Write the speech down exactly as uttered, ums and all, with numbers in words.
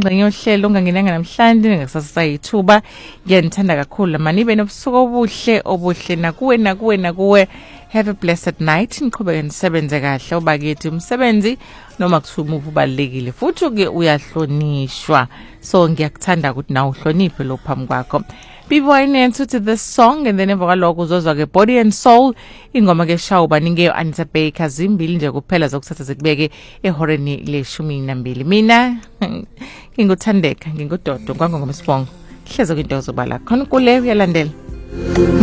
ingxenye yohlelo ungangenanga namhlanje ngakusasa yithuba ngiyanithanda kakhulu mani ibe nobusuku obuhle obuhle nakuwe nakuwe nakuwe. Have a blessed night. Niqhubeke nisebenze kahle obakithi umsebenzi noma kuthiwa umuvu ubalekile futhi ke uyahlonishwa. So ngiyakuthanda ukuthi nawe uhloniphe lo phambi kwakho. B-boy to this song and then emva kwalokho uzozwa ke Body and Soul ingoma ke shawuba ninge Anita Baker zimbili nje kuphela zokuthatha zikubeke ehoreni leshumi nambili. Mina nginguthandeka ngingudodo ngangongomsibongo hleze kwinto zobala khona kule uyalandela.